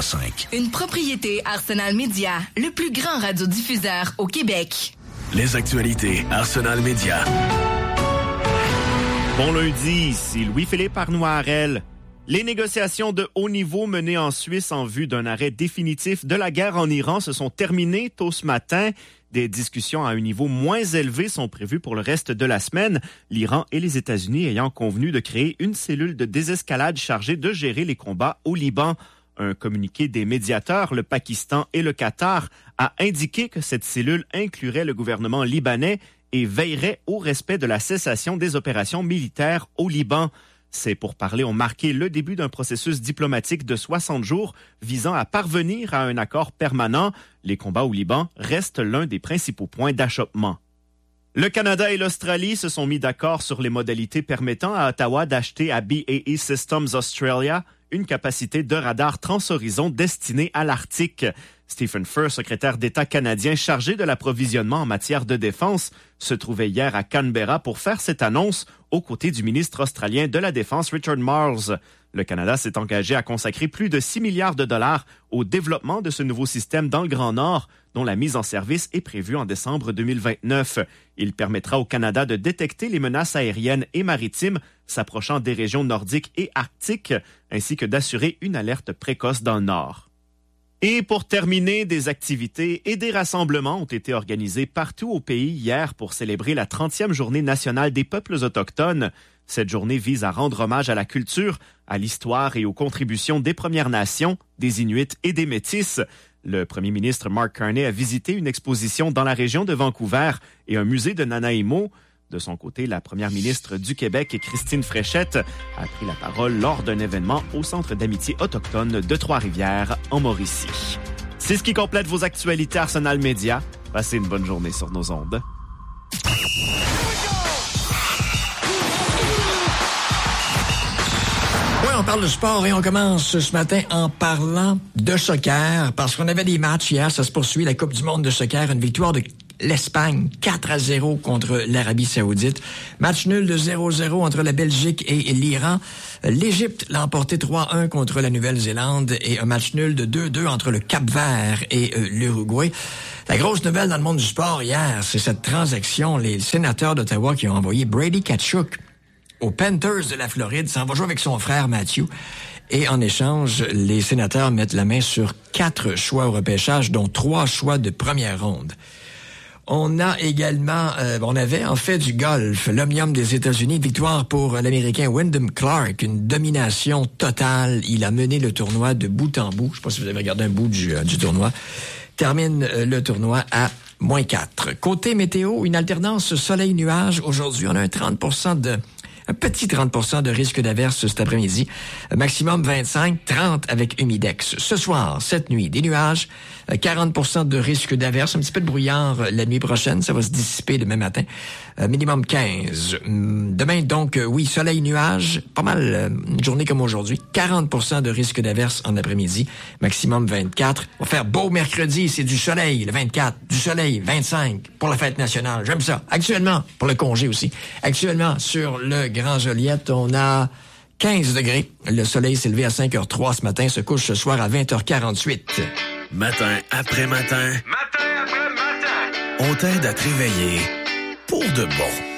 101.5. Une propriété Arsenal Media, le plus grand radiodiffuseur au Québec. Les actualités Arsenal Media. Bon lundi, ici Louis-Philippe Arnoirel. Les négociations de haut niveau menées en Suisse en vue d'un arrêt définitif de la guerre en Iran se sont terminées tôt ce matin. Des discussions à un niveau moins élevé sont prévues pour le reste de la semaine, l'Iran et les États-Unis ayant convenu de créer une cellule de désescalade chargée de gérer les combats au Liban. Un communiqué des médiateurs, le Pakistan et le Qatar, a indiqué que cette cellule inclurait le gouvernement libanais et veillerait au respect de la cessation des opérations militaires au Liban. Ces pourparlers ont marqué le début d'un processus diplomatique de 60 jours visant à parvenir à un accord permanent. Les combats au Liban restent l'un des principaux points d'achoppement. Le Canada et l'Australie se sont mis d'accord sur les modalités permettant à Ottawa d'acheter à BAE Systems Australia une capacité de radar transhorizon destinée à l'Arctique. Stephen Furr, secrétaire d'État canadien chargé de l'approvisionnement en matière de défense, se trouvait hier à Canberra pour faire cette annonce aux côtés du ministre australien de la Défense Richard Marles. Le Canada s'est engagé à consacrer plus de 6 milliards de dollars au développement de ce nouveau système dans le Grand Nord, dont la mise en service est prévue en décembre 2029. Il permettra au Canada de détecter les menaces aériennes et maritimes s'approchant des régions nordiques et arctiques, ainsi que d'assurer une alerte précoce dans le Nord. Et pour terminer, des activités et des rassemblements ont été organisés partout au pays hier pour célébrer la 30e journée nationale des peuples autochtones. Cette journée vise à rendre hommage à la culture, à l'histoire et aux contributions des Premières Nations, des Inuits et des Métis. Le premier ministre Mark Carney a visité une exposition dans la région de Vancouver et un musée de Nanaimo. De son côté, la première ministre du Québec, Christine Fréchette, a pris la parole lors d'un événement au Centre d'amitié autochtone de Trois-Rivières, en Mauricie. C'est ce qui complète vos actualités Arsenal Media. Passez une bonne journée sur nos ondes. Oui, on parle de sport et on commence ce matin en parlant de soccer parce qu'on avait des matchs hier, ça se poursuit, la Coupe du monde de soccer, une victoire de l'Espagne 4-0 contre l'Arabie Saoudite. Match nul de 0-0 entre la Belgique et l'Iran. L'Égypte l'a emporté 3-1 contre la Nouvelle-Zélande et un match nul de 2-2 entre le Cap-Vert et l'Uruguay. La grosse nouvelle dans le monde du sport hier, c'est cette transaction. Les sénateurs d'Ottawa qui ont envoyé Brady Tkachuk aux Panthers de la Floride. Ça en va jouer avec son frère Matthew. Et en échange, les sénateurs mettent la main sur 4 choix au repêchage, dont 3 choix de première ronde. On a également, on avait en fait du golf, l'Omnium des États-Unis, victoire pour l'Américain Wyndham Clark, une domination totale. Il a mené le tournoi de bout en bout. Je ne sais pas si vous avez regardé un bout du tournoi. Termine le tournoi à -4. Côté météo, une alternance soleil-nuage. Aujourd'hui, on a un petit 30% de risque d'averse cet après-midi. Maximum 25, 30 avec humidex. Ce soir, cette nuit, des nuages, 40% de risque d'averse, un petit peu de brouillard la nuit prochaine, ça va se dissiper demain matin. Minimum 15. Demain, donc, oui, soleil, nuages, pas mal, une journée comme aujourd'hui. 40% de risque d'averse en après-midi, maximum 24. On va faire beau mercredi, c'est du soleil, le 24, du soleil, 25 pour la fête nationale. J'aime ça. Actuellement, pour le congé aussi. Actuellement, sur le Grand Joliette, on a 15 degrés. Le soleil s'est levé à 5h03 ce matin, se couche ce soir à 20h48. Matin après matin. Matin après matin. On t'aide à te réveiller pour de bon.